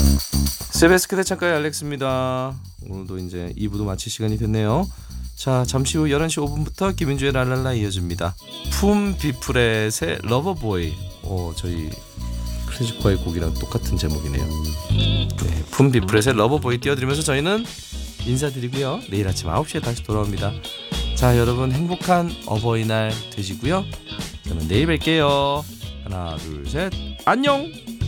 세베스크 대창가의 알렉스입니다. 오늘도 이제 2부도 마칠 시간이 됐네요. 자, 잠시 후 11시 5분부터 김민주의 랄랄라 이어집니다. 품 비프렛의 러버보이. 저희 클래식화의 곡이랑 똑같은 제목이네요. 네, 품 비프렛의 러버보이 띄워드리면서 저희는 인사드리고요. 내일 아침 9시에 다시 돌아옵니다. 자, 여러분 행복한 어버이날 되시고요. 저는 내일 뵐게요. 하나, 둘, 셋, 안녕.